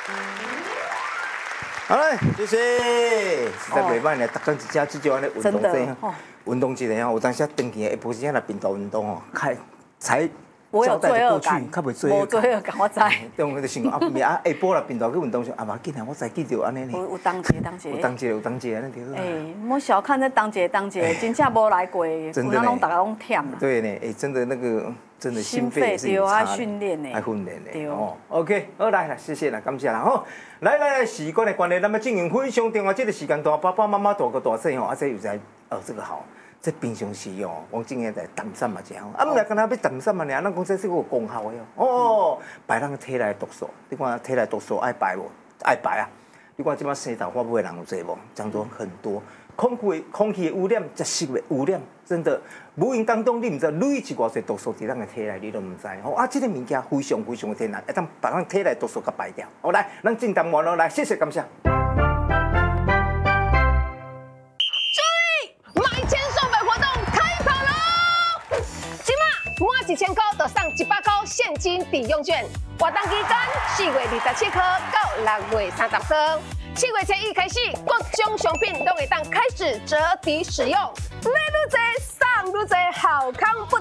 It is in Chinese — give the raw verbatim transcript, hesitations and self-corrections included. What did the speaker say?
好嘞，谢谢。实在袂歹呢，逐工一只至少安尼运动这运动一下吼，有当时登去下晡时间来频道运动哦，开才。 我有罪恶感， 较袂罪恶感，无罪恶感，我知。 当就想啊，明啊下晡来频道去运动，啊，嘛紧啊，我才记着安尼呢。 有有当节当节。 有当节有当节安尼对。 哎，莫小看这当节当节，真正无来过， 真的呢，大家拢忝。 对呢，哎，真的那个真的心肺也是有差。爱训练呢。 爱训练呢。 对哦 ，OK， 好来来，谢谢啦，感谢啦吼。来来来，时间的关系，咱们进行非常重要这个时间段，爸爸妈妈大哥大姐吼，啊，这有在哦，这个好。这平常时哦，我今日在淡散嘛，这样，啊，唔来跟他要淡散嘛，尔，咱讲这是个功效的哦。哦，排咱体内毒素，你看体内毒素爱排无？爱排啊！你看即摆生头发尾的人有侪无？讲多很多。空气空气的污染、窒息的污染，真的无形当中你唔知累积偌侪毒素伫咱的体内，你都唔知。哦啊，这个物件非常非常的天然，会当把咱体内毒素给排掉。好来，咱进单完了，来，谢谢感谢。 满一千块就送一百块现金抵用券，活动期间四月二十七号到六月三十号，七月初一开始，各种商品都会当开始折抵使用，买愈多送愈多，好康不